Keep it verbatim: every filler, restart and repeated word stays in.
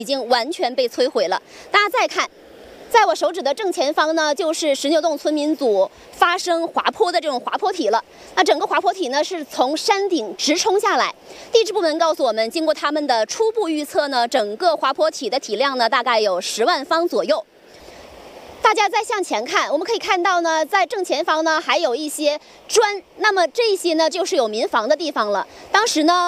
已经完全被摧毁了。大家再看，在我手指的正前方呢，就是石牛洞村民组发生滑坡的这种滑坡体了。那整个滑坡体呢是从山顶直冲下来。地质部门告诉我们，经过他们的初步预测呢，整个滑坡体的体量呢大概有十万方左右。大家再向前看，我们可以看到呢，在正前方呢还有一些砖，那么这些呢就是有民房的地方了。当时呢。